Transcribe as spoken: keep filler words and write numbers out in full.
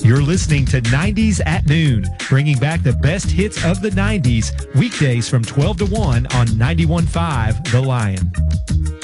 You're listening to nineties at Noon, bringing back the best hits of the nineties, weekdays from twelve to one on ninety-one point five The Lion.